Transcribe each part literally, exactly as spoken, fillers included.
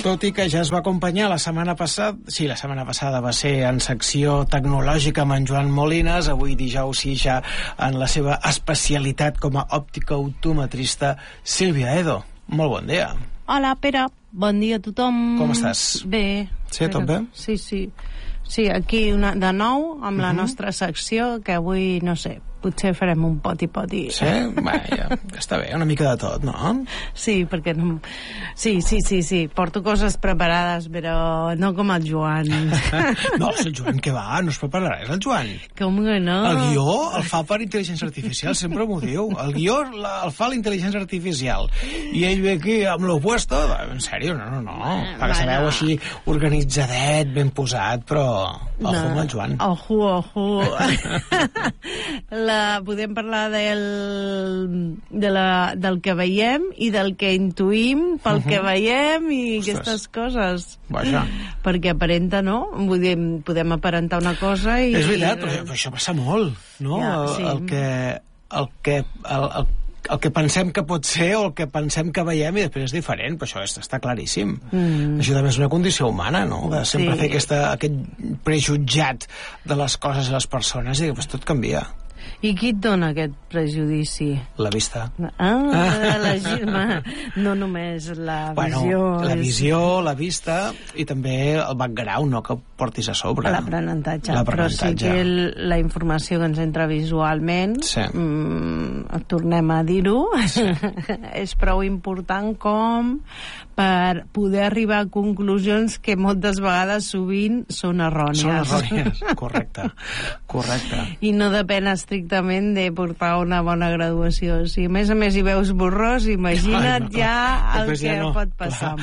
Tot i que ja es va acompanyar la setmana passada, sí, la setmana passada va ser en secció tecnològica amb en Joan Molines, avui dijous sí ja en la seva especialitat com a òptica optometrista, Sílvia Edo. Molt bon dia. Hola, Pere. Bon dia a tothom. Com estàs? Bé. Sí, tot bé? Sí, sí. Sí, aquí una, de nou amb la uh-huh. nostra secció, que avui, no sé, potser farem un poti-poti. Sí? Bé, ja, està bé, una mica de tot, no? Sí, perquè no... Sí, sí, sí, sí, porto coses preparades, però no com el Joan. No, el Joan, què va? No es prepararà res, el Joan. Com que no? El guió el fa per intel·ligència artificial, sempre m'ho diu. El guió la, el fa l'intel·ligència artificial. I ell ve aquí amb l'opuesto. En sèrio, no, no, no. Perquè se veu així organitzadet, ben posat, però... Ojo no. amb el Joan. Ojo, ojo. La, podem parlar del, de la, del que veiem i del que intuïm pel uh-huh. que veiem i Ostres. Aquestes coses. Vaja. Perquè aparenta, no? Vull dir, podem aparentar una cosa i... És veritat, però, però això passa molt, no? Ja, sí. el, el que... El que el, el, el que pensem que pot ser o el que pensem que veiem i després és diferent, però això està claríssim. Mm. Això també és una condició humana, no? De sempre sí. fer aquesta, aquest prejutjat de les coses i les persones i després tot canvia. I qui et dona aquest prejudici? La vista. Ah, la gisma. No només la bueno, visió. La és... visió, la vista i també el background, no?, que portis a sobre. L'aprenentatge. Però sí que el, la informació que ens entra visualment, sí. mm, tornem a dir-ho, sí. és prou important com per poder arribar a conclusions que moltes vegades sovint són errònies. Són errònies, correcte. correcte. I no depèn estrictament de portar una bona graduació. Si a més a més hi veus borrós, imagina't no. ja el Després que ja no. pot passar.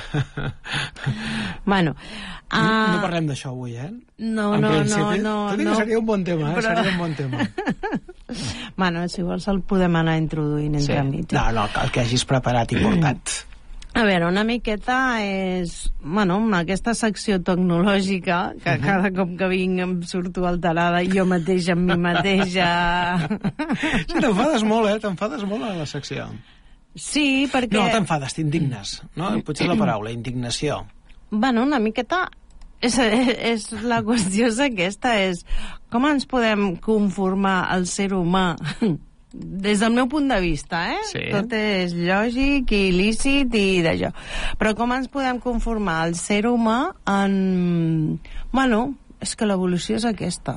bueno... Uh, no, no parlem d'això avui, eh? No, en no, principi. no, no. Tot i que no. seria un bon tema, eh? Però... Seria un bon tema. bueno, si vols el podem anar introduint entre sí. mig. No, no, el que hagis preparat i portat. A veure, una miqueta és... Bueno, aquesta secció tecnològica, que uh-huh. cada cop que vinc em surto alterada, jo mateixa amb mi mateixa... Sí, t'enfades molt, eh? T'enfades molt a la secció. Sí, perquè... No, t'enfades, t'indignes, no? Potser la paraula, indignació. Bueno, una miqueta... És, és la qüestió és aquesta, és com ens podem conformar al ser humà... Des del meu punt de vista, eh? Sí. Tot és lògic i il·lícit i d'això. Però com ens podem conformar el ser humà en... Bueno, és que l'evolució és aquesta.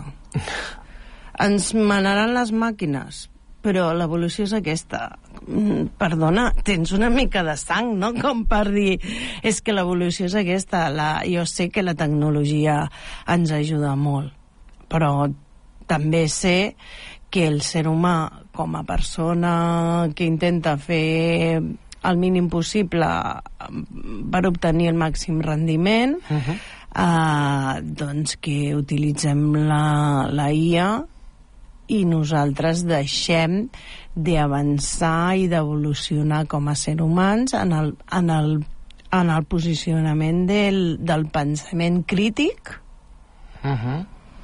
Ens manaran les màquines, però l'evolució és aquesta. Perdona, tens una mica de sang, no? Com per dir... És que l'evolució és aquesta. La... Jo sé que la tecnologia ens ajuda molt, però també sé que el ser humà, com a persona que intenta fer el mínim possible per obtenir el màxim rendiment, uh-huh. eh, doncs que utilitzem la, la I A i nosaltres deixem d'avançar i d'evolucionar com a ser humans en el, en el, en el posicionament del, del pensament crític uh-huh.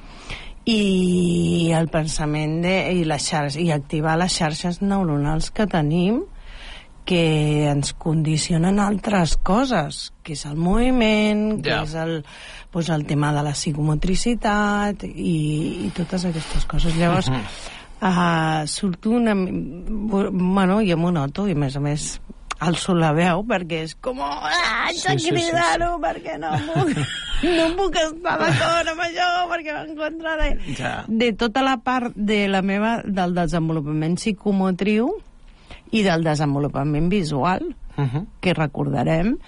i el pensament de, i, les xarxes, i activar les xarxes neuronals que tenim que ens condicionen altres coses, que és el moviment, que yeah. és el, doncs el tema de la psicomotricitat i, i totes aquestes coses. Llavors, uh-huh. uh, surto una... Bueno, jo m'ho noto, i a més a més alço la veu, perquè és com ah, haig de sí, cridar-ho, sí, sí, sí. perquè no puc, no puc estar d'acord amb això, perquè va en contra de... Ja. De tota la part de la meva, del desenvolupament psicomotriu i del desenvolupament visual, uh-huh. que recordarem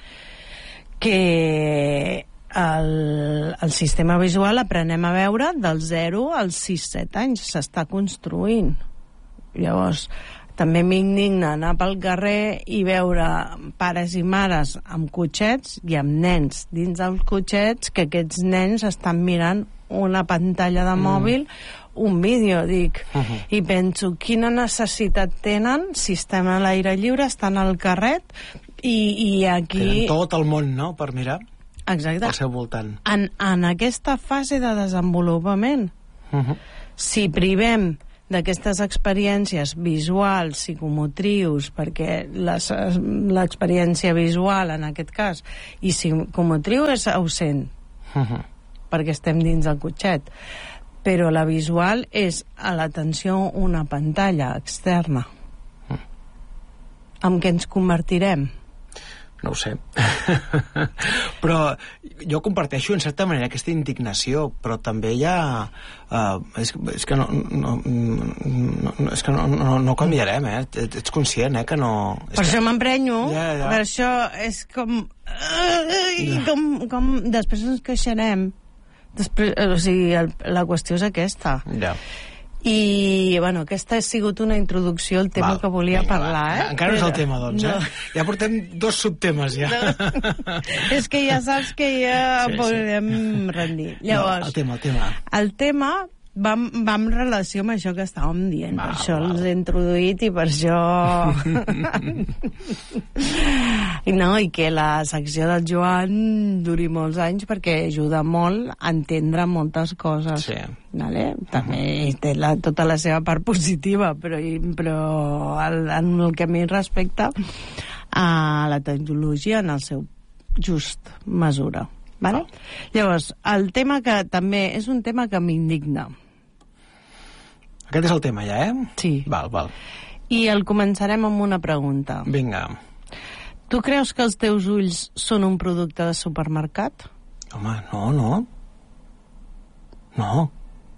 que el, el sistema visual aprenem a veure del zero als sis set anys, s'està construint. Llavors, també m'indigna anar pel carrer i veure pares i mares amb cotxets i amb nens dins dels cotxets, que aquests nens estan mirant una pantalla de mòbil, mm. un vídeo, dic, uh-huh. i penso, quina necessitat tenen si estem a l'aire lliure, estan al carret, i, i aquí... Tenen tot el món, no?, per mirar. Exacte. Al seu voltant. En, en aquesta fase de desenvolupament, uh-huh. si privem d'aquestes experiències visuals, psicomotrius, perquè l'experiència visual, en aquest cas, i psicomotriu és ausent, uh-huh. perquè estem dins del cotxet, però la visual és a l'atenció una pantalla externa. Uh. Amb què ens convertirem? No ho sé. Però jo comparteixo en certa manera aquesta indignació, però també hi ha... Uh, és, és que no, no, no, és que no, no, no canviarem, eh? Ets conscient, eh, que no... Per això que... m'emprenyo, ja, ja. per això és com... Ja. com, com... Després ens queixarem. Després, o sigui, el, la qüestió és aquesta. Ja. I, bueno, aquesta ha sigut una introducció al tema Val, que volia vinga, parlar, va. eh? Encara no és el tema, doncs, no. eh? Ja portem dos subtemes, ja. No. És que ja saps que ja sí, podem sí. rendir. Llavors, no, el tema, el tema. El tema va, va en relació amb això que estàvem dient. Va, per això va. els he introduït i per això... no, i que la secció del Joan duri molts anys perquè ajuda molt a entendre moltes coses. Sí. Vale? També uh-huh. té la, tota la seva part positiva, però, però el, en el que a mi respecta a la tecnologia en el seu just mesura. Vale? Oh. Llavors, el tema que també és un tema que m'indigna. Aquest és el tema ja, eh? Sí. Val, val. I el començarem amb una pregunta. Vinga. Tu creus que els teus ulls són un producte de supermercat? Home, no, no. No.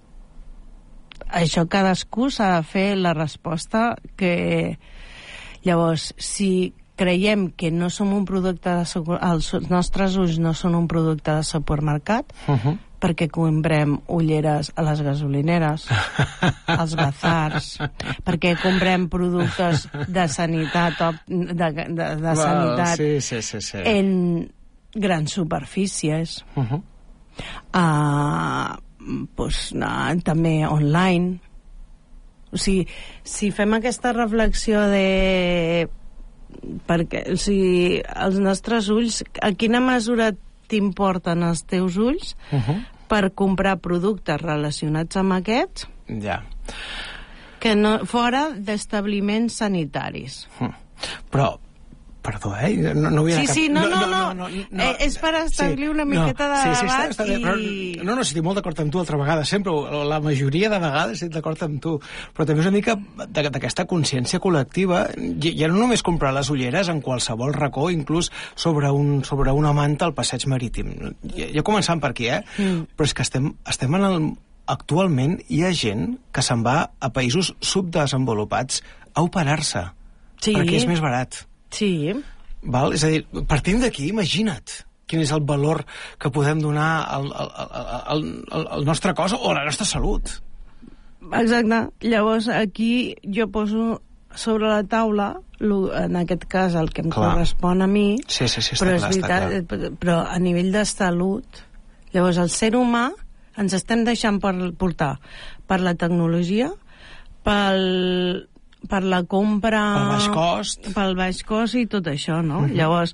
Això cadascú s'ha de fer la resposta que... Llavors, si creiem que no som un producte de super... els nostres ulls no són un producte de supermercat, uh-huh. perquè comprem ulleres a les gasolineres, als bazars, perquè comprem productes de sanitat, de, de, de, de sanitat well, sí, sí, sí, sí. en grans superfícies. Uh-huh. Uh, pues, uh, també online. O sigui, si fem aquesta reflexió de... perquè, o sigui, els nostres ulls, a quina mesura t'importen els teus ulls uh-huh. per comprar productes relacionats amb aquests ja. que no, fora d'establiments sanitaris. Uh-huh. Però, perdó, eh? No, no, sí, cap... sí, no, no, no, no, no, no, no. Eh, és per establir sí, una miqueta no, de sí, sí, debat està, està i... Però, no, no, estic molt d'acord amb tu altra vegada, sempre, la majoria de vegades estic d'acord amb tu, però també és una mica d'aquesta consciència col·lectiva, ja no només comprar les ulleres en qualsevol racó, inclús sobre, un, sobre una manta al passeig marítim. Ja, ja començant per aquí, eh? Mm. Però és que estem, estem en el... Actualment hi ha gent que se'n va a països subdesenvolupats a operar-se, sí. perquè és més barat. Sí. Val? És a dir, partint d'aquí, imagina't quin és el valor que podem donar al, al, al, al, al nostre cos o a la nostra salut. Exacte. Llavors, aquí jo poso sobre la taula, en aquest cas, el que em clar. correspon a mi, sí, sí, sí, però, clar, és veritat, però a nivell de salut, llavors el ser humà ens estem deixant per, portar per la tecnologia, pel... per la compra... Pel baix cost. Pel baix cost i tot això, no? Uh-huh. Llavors,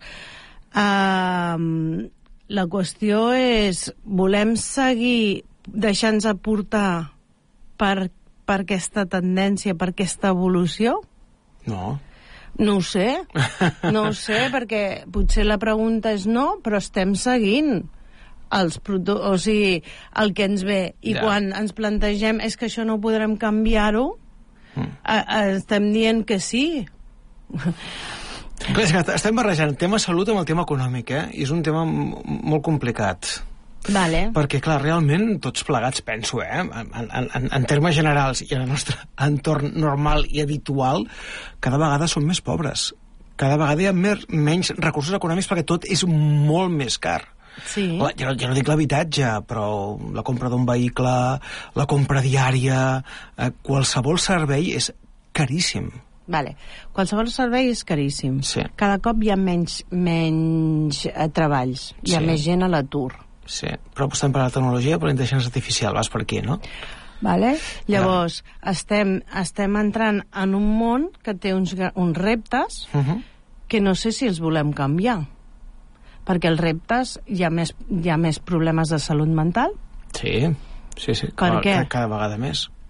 eh, la qüestió és, volem seguir deixant-nos aportar per, per aquesta tendència, per aquesta evolució? No. No ho sé. No ho sé, perquè potser la pregunta és no, però estem seguint els produ- o sigui, el que ens ve. I ja. quan ens plantegem és que això no podrem canviar-ho, Mm. estem dient que sí. Clar, és que estem barrejant el tema salut amb el tema econòmic, eh? I és un tema molt complicat. Vale. Perquè, clar, realment, tots plegats, penso, eh? En, en, en, en termes generals i en el nostre entorn normal i habitual, cada vegada som més pobres. Cada vegada hi ha més, menys recursos econòmics perquè tot és molt més car. Sí. La, ja, no, ja no dic l'habitatge, però la compra d'un vehicle, la compra diària, eh, qualsevol servei és caríssim. Vale. Qualsevol servei és caríssim. Sí. Cada cop hi ha menys, menys eh, treballs, hi ha sí. més gent a l'atur. Sí, però apostem per la tecnologia, per la intel·ligència artificial, vas per aquí, no? Vale? Llavors, ja. estem, estem entrant en un món que té uns, uns reptes uh-huh. que no sé si els volem canviar. Perquè els reptes hi ha més, hi ha més problemes de salut mental. Sí, sí, sí. Per cada, què? Cada vegada més.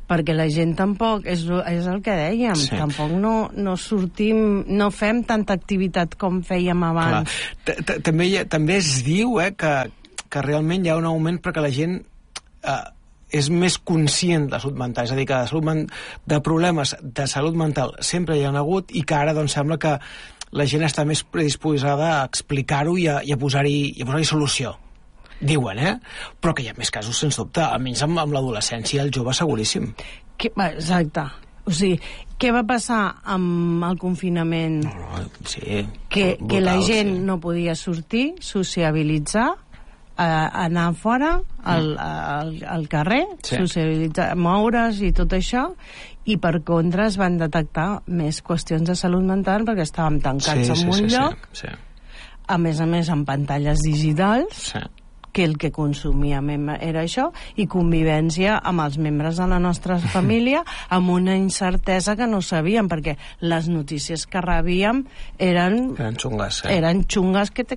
perquè la gent tampoc, és, és el que dèiem, sí. tampoc no, no sortim, no fem tanta activitat com fèiem abans. També, també es diu eh, que, que realment hi ha un augment perquè la gent eh, és més conscient de salut mental, és a dir, que de, salut de problemes de salut mental sempre hi ha hagut i que ara doncs, sembla que la gent està més predisposada a explicar-ho i a, i a posar-hi posar solució. Diuen, eh? Però que hi ha més casos, sens dubte, almenys amb, amb l'adolescència, el jove seguríssim. Que, exacte. O sigui, què va passar amb el confinament? No, no, sí, que, brutal, que la gent sí. no podia sortir, sociabilitzar, a anar fora al, al, al carrer, sí. socialitzar, moure's i tot això, i per contra es van detectar més qüestions de salut mental perquè estàvem tancats sí, en sí, un sí, lloc, sí, sí. a més a més amb pantalles digitals, sí. que el que consumíem era això, i convivència amb els membres de la nostra família, amb una incertesa que no sabíem, perquè les notícies que rebíem eren... Eren xungues, sí. Eren xungues que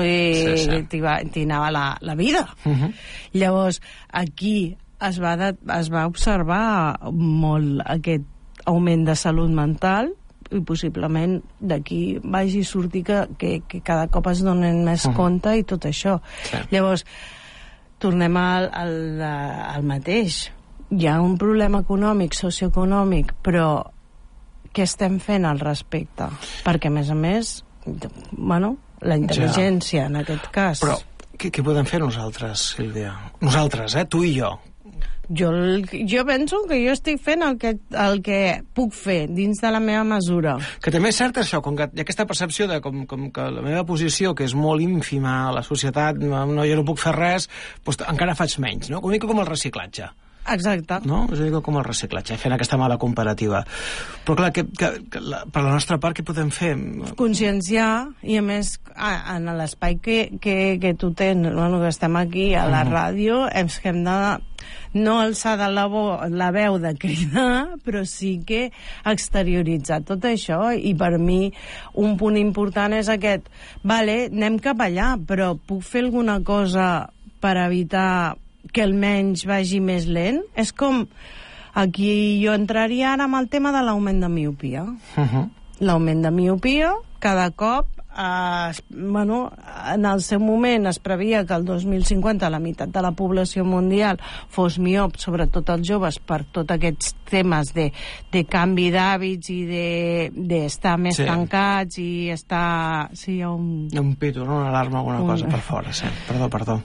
t'hi sí, sí. anava la, la vida. Uh-huh. Llavors, aquí es va, de, es va observar molt aquest augment de salut mental i possiblement d'aquí vagi a sortir que, que, que cada cop es donen més uh-huh. compte i tot això. Sí. Llavors, tornem al, al, al mateix. Hi ha un problema econòmic, socioeconòmic, però què estem fent al respecte? Perquè, a més a més, bueno, la intel·ligència, ja. en aquest cas... Però què, què podem fer nosaltres, Sílvia? Nosaltres, eh? Tu i jo. Jo, jo penso que jo estic fent el que, el que puc fer dins de la meva mesura. Que també és cert això, com que hi ha aquesta percepció de com, com que la meva posició, que és molt ínfima a la societat, no, jo no puc fer res, doncs encara faig menys, no? Una mica com el reciclatge. Exacte. No? És una mica com el reciclatge, fent aquesta mala comparativa. Però clar, que, que, que la, per la nostra part, què podem fer? Conscienciar, i a més, a, en l'espai que, que, que tu tens, bueno, que estem aquí a la ràdio, és que hem de no alçar de la, bo, la veu de cridar, però sí que exterioritzar tot això, i per mi un punt important és aquest, vale, anem cap allà, però puc fer alguna cosa per evitar que almenys vagi més lent? És com, aquí jo entraria ara amb el tema de l'augment de miopia. Uh-huh. L'augment de miopia, cada cop, eh, bueno, en el seu moment es previa que el dos mil cinquanta la meitat de la població mundial fos miop, sobretot els joves, per tots aquests temes de, de canvi d'hàbits i d'estar de, més sí. tancats i estar... Sí, hi ha un... Hi ha un pito, no? Una alarma, alguna un... cosa per fora, sí. Perdó, perdó.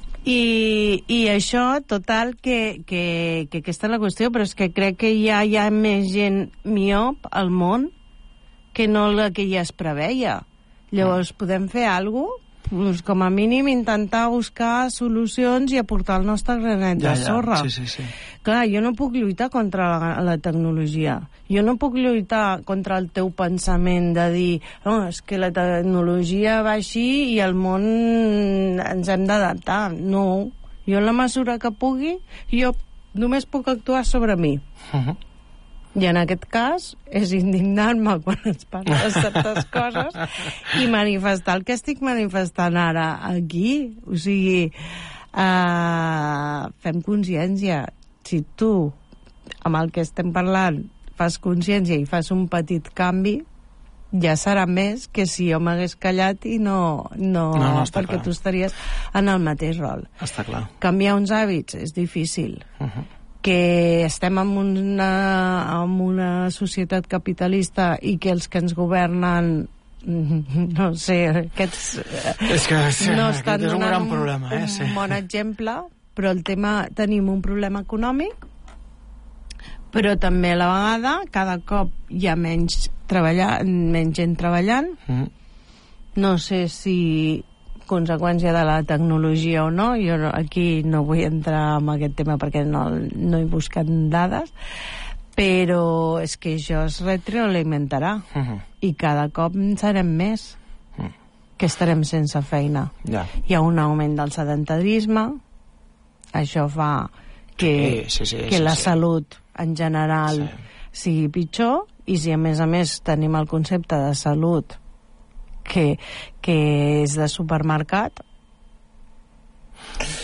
I, i això, total, que, que, que aquesta és la qüestió, però és que crec que ja hi ha més gent miop al món que no la que ja es preveia. Llavors, podem fer alguna cosa? Pues, com a mínim, intentar buscar solucions i aportar el nostre granet de ja, ja. sorra. Sí, sí, sí. Clar, jo no puc lluitar contra la, la tecnologia. Jo no puc lluitar contra el teu pensament de dir no, és que la tecnologia va així i el món ens hem d'adaptar. No. Jo, en la mesura que pugui, jo només puc actuar sobre mi. Uh-huh. I en aquest cas és indignar-me quan ens parla de certes coses i manifestar el que estic manifestant ara aquí. O sigui, uh, fem consciència. Si tu, amb el que estem parlant, fas consciència i fas un petit canvi, ja serà més que si jo m'hagués callat i no... no, no, no perquè clar. Tu estaries en el mateix rol. Està clar. Canviar uns hàbits és difícil. Uh-huh. Que estem en una, en una societat capitalista i que els que ens governen no sé, aquests és que, sí, no estan és un gran un, problema, eh? Sí. un bon exemple, però el tema, tenim un problema econòmic, però també a la vegada cada cop hi ha menys, treballar, menys gent treballant. Mm. No sé si conseqüència de la tecnologia o no, jo aquí no vull entrar en aquest tema perquè no, no he buscat dades, però és que això es retroalimentarà uh-huh. i cada cop en serem més uh-huh. que estarem sense feina. Yeah. Hi ha un augment del sedentarisme, això fa que, sí, sí, sí, que sí, la sí. salut en general sí. sigui pitjor, i si a més a més tenim el concepte de salut que, que és de supermercat.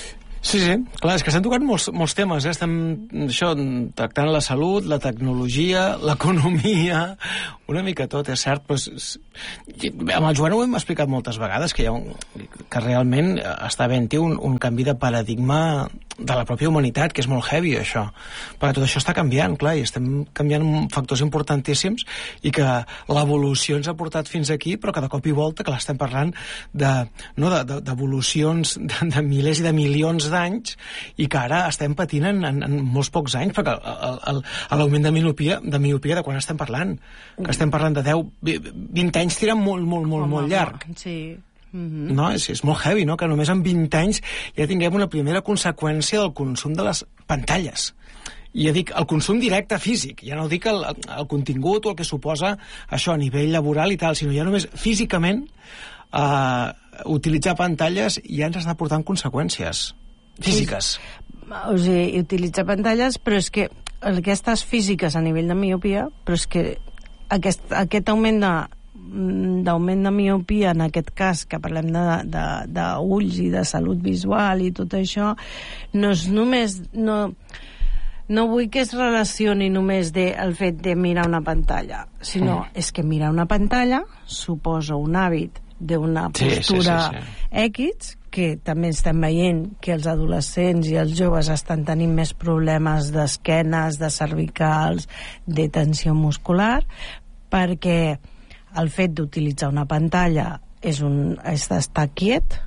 Sí, sí, clar, és que estem tocant molts, molts temes, eh? Estem això, tractant la salut, la tecnologia, l'economia, una mica tot, és cert, però és, amb el Joan ho hem explicat moltes vegades, que hi ha un, que realment està havent-hi un, un canvi de paradigma de la pròpia humanitat, que és molt heavy, això, perquè tot això està canviant, clar, i estem canviant factors importantíssims i que l'evolució ens ha portat fins aquí, però que de cop i volta, que l'estem parlant de, no, de, de, d'evolucions de, de milers i de milions d'anys i que ara estem patint en, en, en molts pocs anys, perquè l'augment de miopia, de miopia de quan estem parlant? Que estem parlant de deu, vint anys tirant molt, molt, molt, Home, molt llarg. Sí. Mm-hmm. No? És, és molt heavy, no? Que només en vint anys ja tinguem una primera conseqüència del consum de les pantalles. I ja dic, el consum directe físic, ja no dic el, el contingut o el que suposa això a nivell laboral i tal, sinó ja només físicament eh, utilitzar pantalles ja ens està portant conseqüències físiques. O sigui, utilitzar pantalles, però és que aquestes físiques a nivell de miopia, però és que aquest, aquest augment de d'augment de miopia, en aquest cas que parlem d'ulls i de salut visual i tot això, no és només no, no vull que es relacioni només de, el fet de mirar una pantalla, sinó mm. és que mirar una pantalla suposa un hàbit d'una postura sí, sí, sí, sí. X, que també estem veient que els adolescents i els joves estan tenint més problemes d'esquenes, de cervicals, de tensió muscular, perquè el fet d'utilitzar una pantalla és, un, és d'estar quiet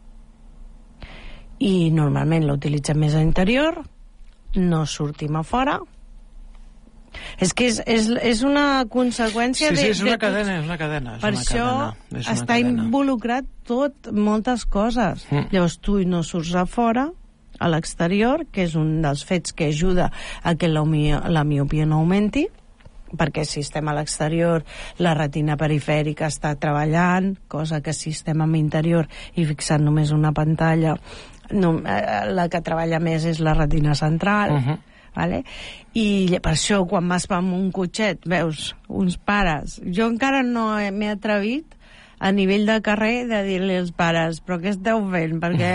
i normalment l'utilitzem més a l'interior, no sortim a fora. És que és, és, és una conseqüència... Sí, sí, és una de, cadena, és una cadena. És per una això cadena, és una està cadena. Involucrat tot, moltes coses. Mm. Llavors tu no surts a fora, a l'exterior, que és un dels fets que ajuda a que la, la miopia no augmenti, perquè si estem a l'exterior la retina perifèrica està treballant, cosa que si estem en interior i fixant només una pantalla, no, la que treballa més és la retina central. Uh-huh. Vale? I per això quan vas amb un cotxet veus uns pares, jo encara no m'he atrevit a nivell de carrer de dir-li als pares, però què esteu fent? Perquè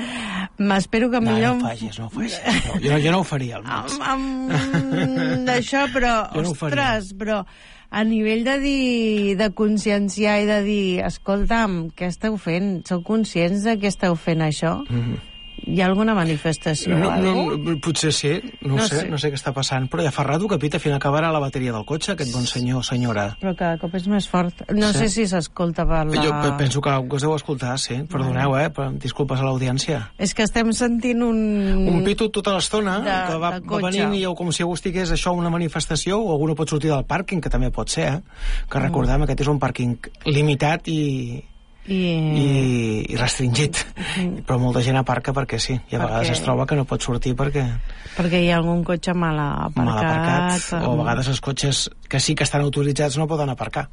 m'espero que millor... No, no ho facis, no ho facis. No, jo, jo no ho faria, almenys. Amb, amb d'això, però, no ostres, però a nivell de dir, de conscienciar i de dir, escolta'm, què esteu fent? Sou conscients de que esteu fent això? Mm-hmm. Hi ha alguna manifestació no, o alguna no, potser sí, no, no sé, sé, no sé què està passant, però ja fa rato que pita fins a acabar la bateria del cotxe, aquest bon senyor o senyora. Però cada cop és més fort. No sí. sé si s'escolta per la... Jo penso que us deu escoltar, sí. Perdoneu, eh? Però disculpes a l'audiència. És que estem sentint un... Un pito tota l'estona, de, que va, va venint i com si algú estigués això una manifestació, o algú no pot sortir del pàrquing, que també pot ser, eh? Que recordem, mm. aquest és un pàrquing limitat i... I... I, i restringit, mm. però molta gent aparca perquè sí, i a perquè... vegades es troba que no pot sortir perquè perquè hi ha algun cotxe mal aparcat, mal aparcat o... o a vegades els cotxes que sí que estan autoritzats no poden aparcar.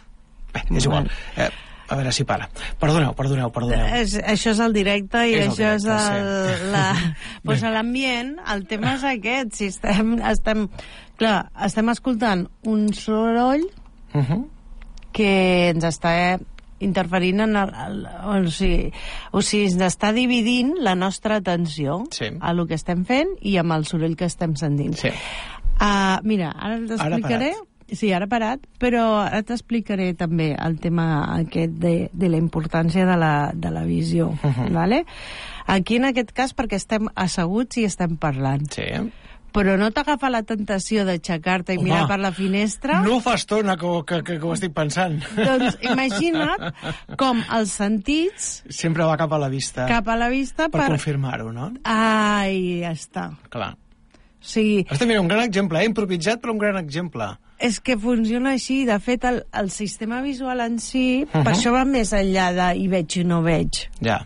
Bé, és igual. Eh, a veure si para. Perdoneu, perdoneu, perdoneu. És, això és el directe i és això directe, és el, sí. la... pues a l'ambient, el tema és aquest. Si estem, estem, clar, estem escoltant un soroll uh-huh. que ens està interferint en el, el, o sigui, o sigui, ens està dividint la nostra atenció sí. a el que estem fent i amb el soroll que estem sentint. Sí. Uh, mira, ara t'explicaré... Sí, ara parat, però ara t'explicaré també el tema aquest de, de la importància de la, de la visió. Uh-huh. Vale? Aquí, en aquest cas, perquè estem asseguts i estem parlant. Sí. Però no t'agafa la tentació d'aixecar-te i Home, mirar per la finestra? No fa estona que, que, que, que ho estic pensant. Doncs imagina't com els sentits... Sempre va cap a la vista. Cap a la vista per... Per confirmar-ho, no? Ai, ja està. Clar. O sigui... Hosti, mira, un gran exemple, eh? Improvisat, però un gran exemple. És que funciona així. De fet, el, el sistema visual en si, uh-huh. per això va més enllà de hi veig i no veig. Ja.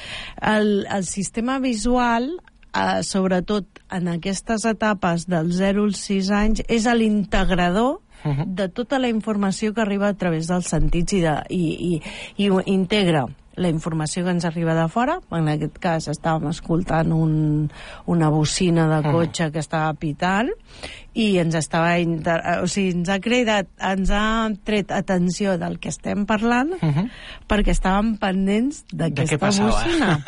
El, el sistema visual... Uh, sobretot en aquestes etapes del zero als sis anys, és l'integrador uh-huh. de tota la informació que arriba a través dels sentits i, de, i, i, i integra la informació que ens arriba de fora. En aquest cas estàvem escoltant un, una bocina de cotxe que estava pitant i ens estava inter... o sigui, ens ha cridat, ens ha tret atenció del que estem parlant uh -huh. perquè estàvem pendents d'aquesta bocina.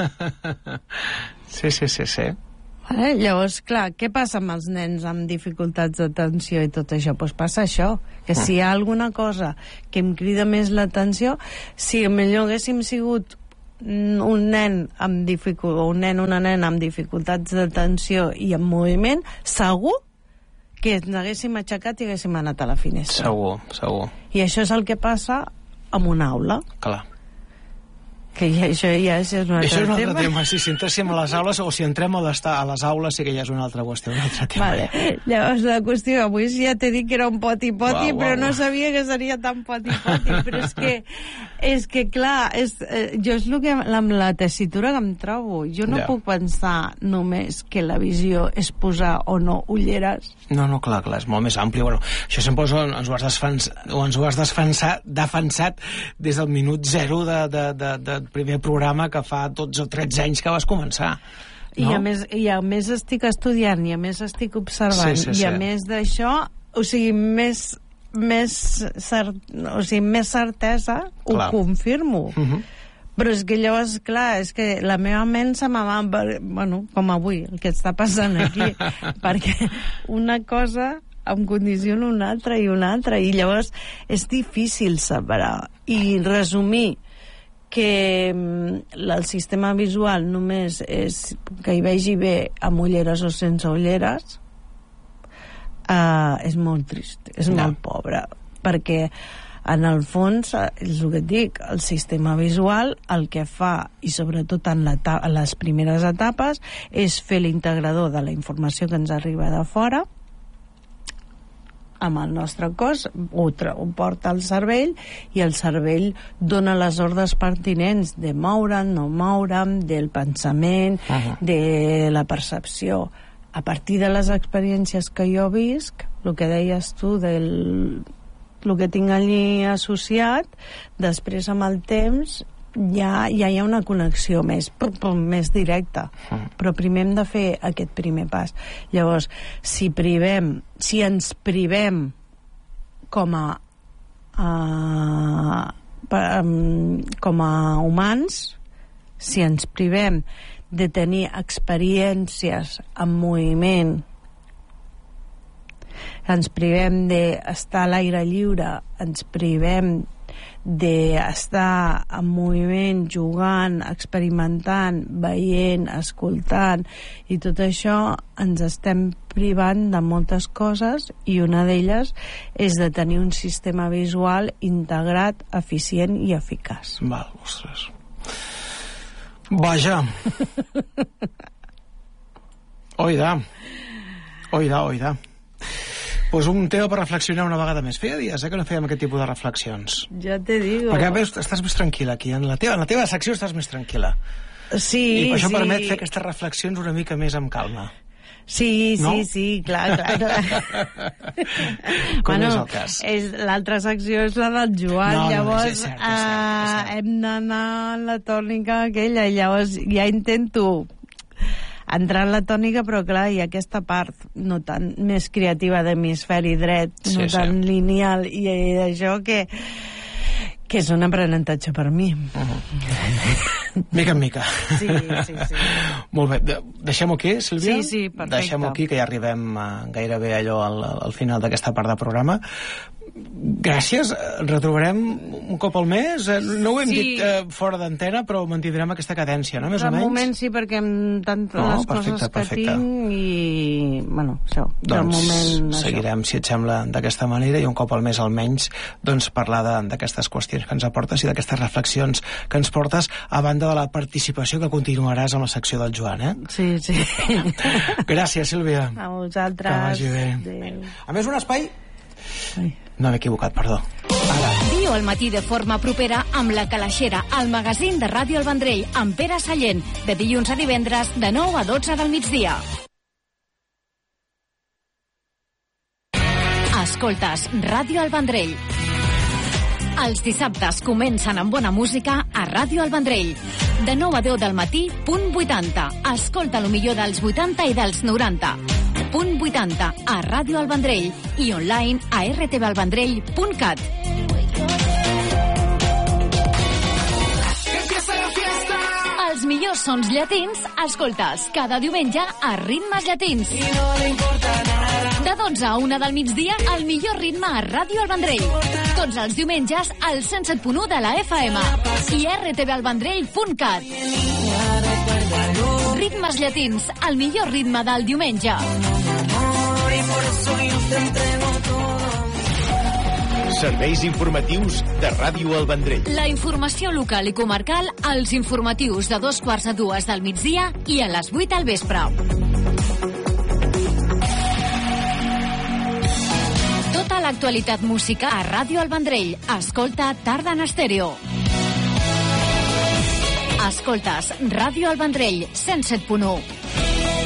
Sí, sí, sí, sí. Vale? Llavors, clar, què passa amb els nens amb dificultats d'atenció i tot això? Doncs passa això, que si hi ha alguna cosa que em crida més l'atenció, si millor haguéssim sigut un nen amb dificult, o un nen o una nena amb dificultats d'atenció i en moviment, segur que ens haguéssim aixecat i haguéssim anat a la finestra. Segur, segur. I això és el que passa en una aula. Clar. Que ja, això ja és un altre, això és un altre tema. tema. Sí, si entréssim a les aules o si entrem a les, a les aules sí que ja és una altra qüestió, un altre tema. Vale. Llavors la qüestió, avui ja t'he dit que era un poti-poti, uau, però uau, no uau. sabia que seria tan poti-poti. Però és que, és que clar, és, eh, jo és el que, amb la tessitura que em trobo. Jo no Ja. puc pensar només que la visió és posar o no ulleres. No, no, clar, clar, és molt més ampli. Bueno, això sempre ens ho has, defens, o ens ho has defensat, defensat des del minut zero de, de, de, de primer programa que fa dotze o tretze anys que vas començar. No? I, a més, I a més estic estudiant, i a més estic observant, sí, sí, i sí. a més d'això, o sigui, més, més, cert, o sigui, més certesa clar. ho confirmo. Uh -huh. Però és que llavors, clar, és que la meva ment se me va... Bueno, com avui, el que està passant aquí. Perquè una cosa em condiciona una altra i una altra, i llavors és difícil separar. I resumir que el sistema visual només és que hi vegi bé amb ulleres o sense ulleres, uh, és molt trist, és no. molt pobre, perquè en el fons, és el que et dic, el sistema visual el que fa, i sobretot en, en les primeres etapes, és fer l'integrador de la informació que ens arriba de fora amb el nostre cos, ho, ho porta al cervell, i el cervell dona les ordres pertinents de moure'n, no moure'n, del pensament, uh -huh. de la percepció. A partir de les experiències que jo visc, el que deies tu del el que tinc allí associat, després amb el temps ja, ja hi ha una connexió més, pum, pum, més directa, mm. però primer hem de fer aquest primer pas. Llavors, si privem, si ens privem com a uh, com a humans, si ens privem de tenir experiències en moviment, ens privem d'estar a l'aire lliure, ens privem d'estar en moviment, jugant, experimentant, veient, escoltant, i tot això ens estem privant de moltes coses, i una d'elles és de tenir un sistema visual integrat, eficient i eficaç. Val, ostres. Vaja. Oida. Oida, oida. Pues un tema per reflexionar una vegada més. Feia dies eh, que no fèiem aquest tipus de reflexions. Ja te digo. Perquè veus, estàs més tranquil·la aquí. En la teva, en la teva secció estàs més tranquil·la. Sí, I per això sí. permet fer aquestes reflexions una mica més amb calma. Sí, no? sí, sí, clar, clar, clar. Com bueno, és el cas? És, l'altra secció és la del Joan, no, llavors no, és cert, és cert, és cert. Uh, hem d'anar en la tònica aquella, i llavors ja intento entrar en la tònica, però clar, hi ha aquesta part no tan més creativa d'hemisferi dret, sí, no tan sí. lineal, i d'això que que és un aprenentatge per mi. Uh-huh. Mica en mica. Sí, sí, sí. Molt bé. De deixem-ho aquí, Sílvia? Sí, sí, perfecte. Deixem-ho aquí, que ja arribem uh, gairebé allò al, al final d'aquesta part del programa. Gràcies. Ens retrobarem un cop al mes. No ho hem sí. dit uh, fora d'antena, però mantindrem aquesta cadència, no? Més de o menys? De moment sí, perquè amb tantes no, les perfecte, coses que perfecte. tinc i... Bueno, això. Doncs moment, seguirem, això. si et sembla, d'aquesta manera, i un cop al mes almenys doncs, parlar d'aquestes qüestions que ens aportes i d'aquestes reflexions que ens portes, a banda de la participació que continuaràs amb la secció del Joan, eh? Sí, sí. Gràcies, Sílvia. A vosaltres. Que vagi bé. Adéu. A més, un espai... Ai. No m'he equivocat, perdó. Ara. Viu al matí de forma propera amb La Calaixera, el magazín de Ràdio El Vendrell, amb Pere Sallent, de dilluns a divendres, de nou a dotze del migdia. Escoltes Ràdio El Vendrell. Els dissabtes comencen amb bona música a Ràdio El Vendrell. De nou a deu del matí, punt vuitanta. Escolta lo millor dels vuitanta i dels noranta. Punt vuitanta a Ràdio El Vendrell i online a r t v el vendrell punt cat. Els millors sons llatins, escolta'ls cada diumenge a Ritmes Llatins. De dotze a una del migdia, el millor ritme a Ràdio El Vendrell. Tots els diumenges al cent set punt u de la F M i r t v el vendrell punt cat. Ritmes Llatins, el millor ritme del diumenge. Serveis informatius de Ràdio El Vendrell. La informació local i comarcal als informatius de dos quarts a dues del migdia i a les vuit al vespre. Tota l'actualitat musical a Ràdio El Vendrell. Escolta Tarda en Estèreo. Escoltes Ràdio El Vendrell, cent set punt u.